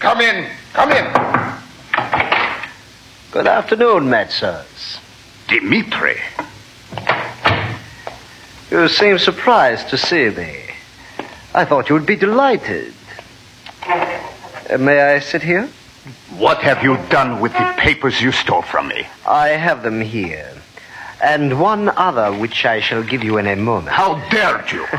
come in. Come in. Good afternoon, Metzos. Dimitri. You seem surprised to see me. I thought you would be delighted. May I sit here? What have you done with the papers you stole from me? I have them here. And one other which I shall give you in a moment. How dared you?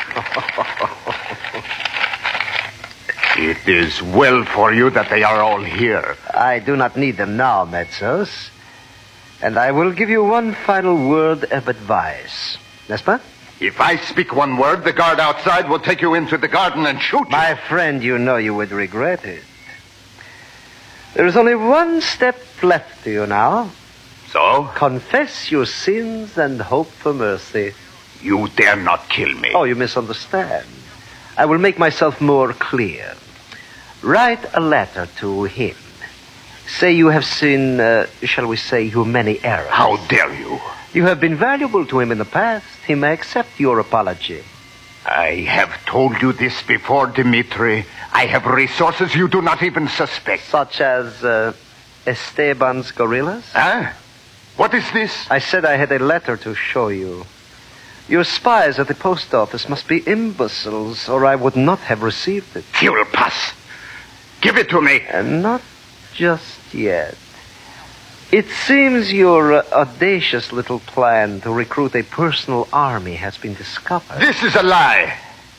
It is well for you that they are all here. I do not need them now, Metzos. And I will give you one final word of advice. N'est-ce pas? If I speak one word, the guard outside will take you into the garden and shoot you. My friend, you know you would regret it. There is only one step left to you now. So? Confess your sins and hope for mercy. You dare not kill me. Oh, you misunderstand. I will make myself more clear. Write a letter to him. Say you have seen, shall we say, your many errors. How dare you? You have been valuable to him in the past. He may accept your apology. I have told you this before, Dimitri. I have resources you do not even suspect. Such as Esteban's gorillas? Huh? What is this? I said I had a letter to show you. Your spies at the post office must be imbeciles, or I would not have received it. Fuel pass. Give it to me. Not just yet. It seems your audacious little plan to recruit a personal army has been discovered. This is a lie.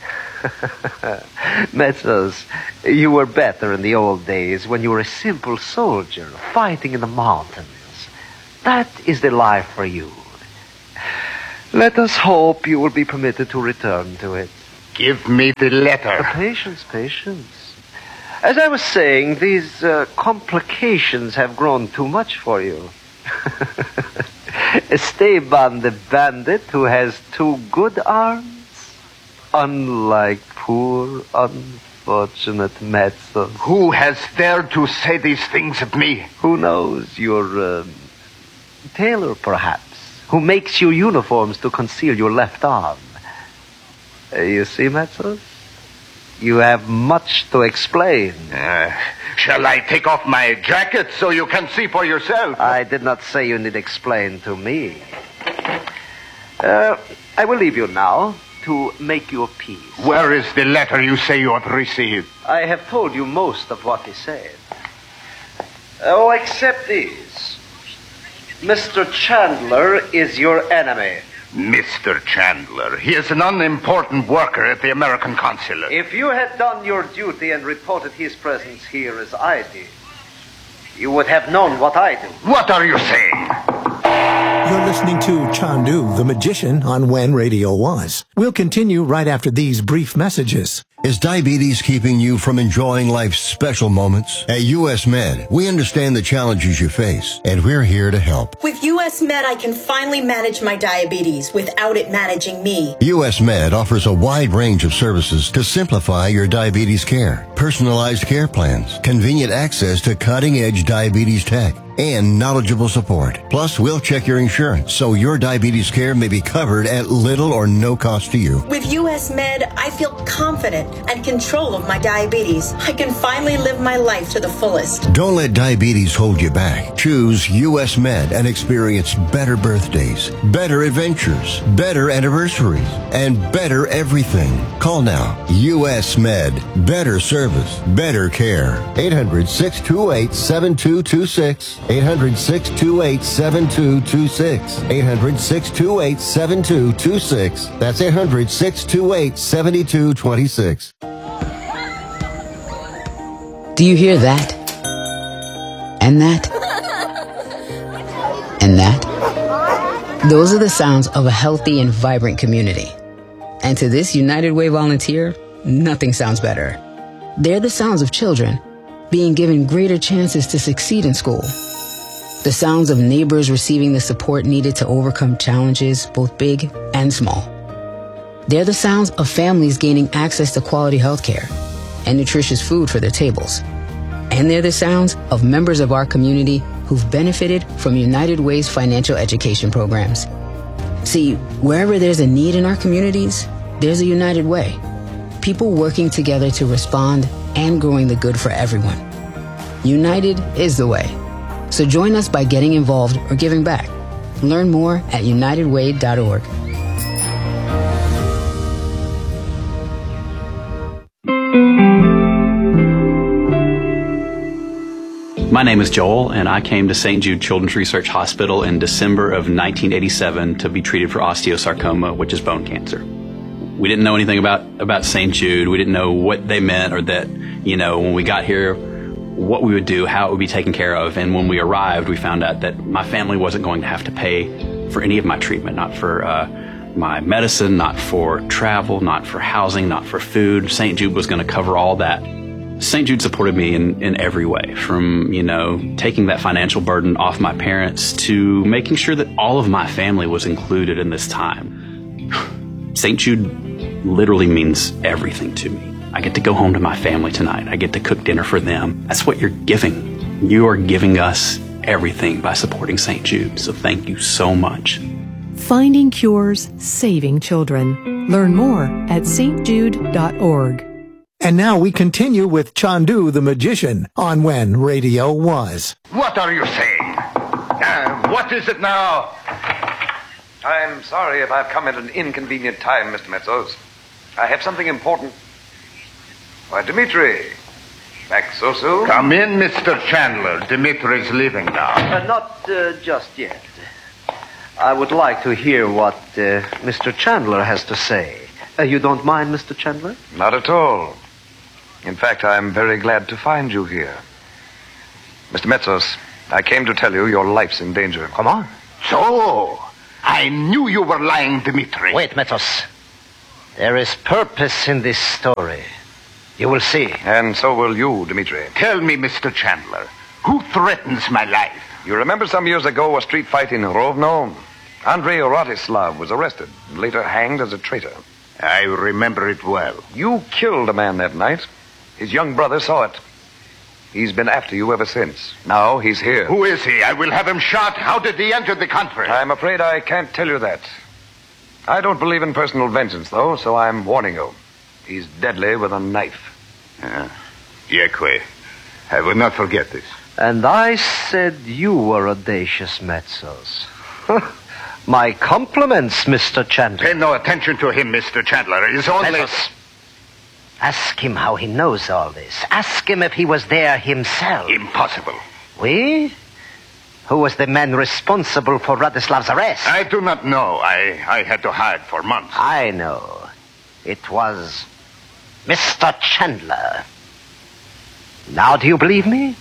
Metzos, you were better in the old days when you were a simple soldier fighting in the mountains. That is the life for you. Let us hope you will be permitted to return to it. Give me the letter. Patience. As I was saying, these complications have grown too much for you. Esteban the bandit who has two good arms, unlike poor, unfortunate Metzos. Who has dared to say these things of me? Who knows? Your tailor, perhaps, who makes your uniforms to conceal your left arm. You see, Metzos? You have much to explain. Shall I take off my jacket so you can see for yourself? I did not say you need explain to me. I will leave you now to make your peace. Where is the letter you say you have received? I have told you most of what he said. Oh, except these. Mr. Chandler is your enemy. Mr. Chandler. He is an unimportant worker at the American consulate. If you had done your duty and reported his presence here as I did, you would have known what I do. What are you saying? You're listening to Chandu, the Magician, on When Radio Was. We'll continue right after these brief messages. Is diabetes keeping you from enjoying life's special moments? At US Med, we understand the challenges you face, and we're here to help. With US Med, I can finally manage my diabetes without it managing me. US Med offers a wide range of services to simplify your diabetes care. Personalized care plans, convenient access to cutting-edge diabetes tech, and knowledgeable support. Plus, we'll check your insurance so your diabetes care may be covered at little or no cost to you. With US Med, I feel confident and control of my diabetes. I can finally live my life to the fullest. Don't let diabetes hold you back. Choose US Med and experience better birthdays, better adventures, better anniversaries, and better everything. Call now. US Med. Better service, better care. 800-628-7226. 800-628-7226. 800-628-7226. That's 800-628-7226. Do you hear that? And that? And that? Those are the sounds of a healthy and vibrant community. And to this United Way volunteer, nothing sounds better. They're the sounds of children being given greater chances to succeed in school. The sounds of neighbors receiving the support needed to overcome challenges, both big and small. They're the sounds of families gaining access to quality health care and nutritious food for their tables. And they're the sounds of members of our community who've benefited from United Way's financial education programs. See, wherever there's a need in our communities, there's a United Way. people working together to respond and growing the good for everyone. United is the way. So join us by getting involved or giving back. Learn more at unitedway.org. My name is Joel, and I came to St. Jude Children's Research Hospital in December of 1987 to be treated for osteosarcoma, which is bone cancer. We didn't know anything about St. Jude. We didn't know what they meant, or that, when we got here, what we would do, how it would be taken care of. And when we arrived, we found out that my family wasn't going to have to pay for any of my treatment, not for my medicine, not for travel, not for housing, not for food. St. Jude was going to cover all that. St. Jude supported me in every way, from, taking that financial burden off my parents to making sure that all of my family was included in this time. St. Jude literally means everything to me. I get to go home to my family tonight. I get to cook dinner for them. That's what you're giving. You are giving us everything by supporting St. Jude, so thank you so much. Finding cures, saving children. Learn more at stjude.org. And now we continue with Chandu the Magician on When Radio Was. What are you saying? What is it now? I'm sorry if I've come at an inconvenient time, Mr. Metzos. I have something important. Why, Dimitri. Back so soon? Come in, Mr. Chandler. Dimitri's leaving now. Not just yet. I would like to hear what Mr. Chandler has to say. You don't mind, Mr. Chandler? Not at all. In fact, I'm very glad to find you here. Mr. Metzos, I came to tell you your life's in danger. Come on. So, I knew you were lying, Dimitri. Wait, Metzos. There is purpose in this story. You will see. And so will you, Dimitri. Tell me, Mr. Chandler, who threatens my life? You remember some years ago a street fight in Rovno? Andrei Ratislav was arrested and later hanged as a traitor. I remember it well. You killed a man that night. His young brother saw it. He's been after you ever since. Now he's here. Who is he? I will have him shot. How did he enter the country? I'm afraid I can't tell you that. I don't believe in personal vengeance, though, so I'm warning you. He's deadly with a knife. Yekwe. I will not forget this. And I said you were audacious, Metzos. My compliments, Mr. Chandler. Pay no attention to him, Mr. Chandler. It is only... Metzos. Ask him how he knows all this. Ask him if he was there himself. Impossible. Oui? Who was the man responsible for Radislav's arrest? I do not know. I had to hide for months. I know. It was Mr. Chandler. Now do you believe me?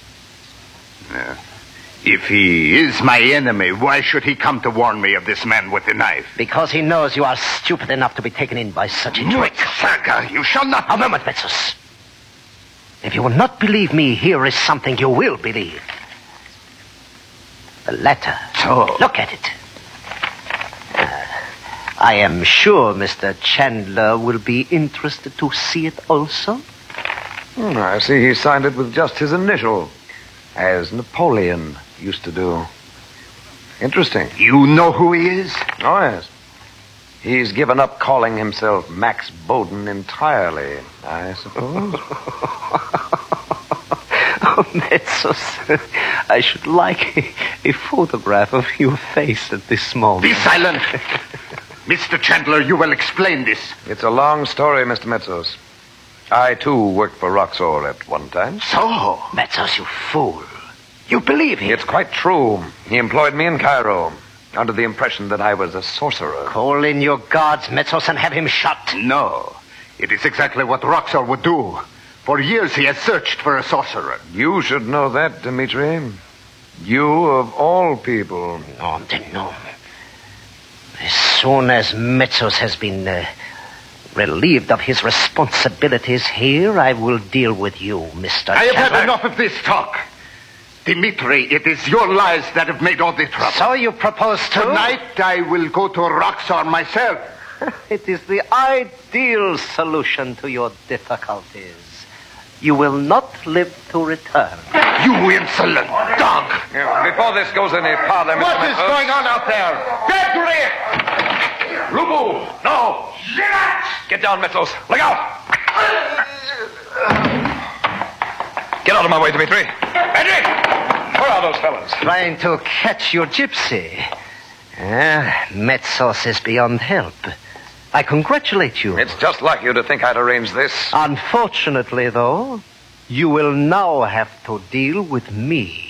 If he is my enemy, why should he come to warn me of this man with the knife? Because he knows you are stupid enough to be taken in by such a trick. Saga, you shall not... A moment, Metzos. If you will not believe me, here is something you will believe. The letter. So... Look at it. I am sure Mr. Chandler will be interested to see it also. I see he signed it with just his initial, as Napoleon used to do. Interesting. You know who he is? Oh, yes. He's given up calling himself Max Bowden entirely, I suppose. Oh, Metzos, I should like a photograph of your face at this moment. Be silent! Mr. Chandler, you will explain this. It's a long story, Mr. Metzos. I, too, worked for Roxor at one time. So? Metzos, you fool. You believe him? It's quite true. He employed me in Cairo, under the impression that I was a sorcerer. Call in your guards, Metzos, and have him shot. No. It is exactly what Roxor would do. For years he has searched for a sorcerer. You should know that, Dimitri. You, of all people. No. As soon as Metzos has been relieved of his responsibilities here, I will deal with you, Mr. I have Chandler. had enough of this talk. Dimitri, it is your lies that have made all the trouble. So you propose to? Tonight I will go to Roxor myself. It is the ideal solution to your difficulties. You will not live to return. You insolent dog! Before this goes any farther, Mr. What is Metzos. going on out there? Pedri! Lubu! No! Get down, Metzos. Look out! Get out of my way, Dimitri. Patrick! Where are those fellas? Trying to catch your gypsy. Metzos is beyond help. I congratulate you. It's just like you to think I'd arrange this. Unfortunately, though, you will now have to deal with me.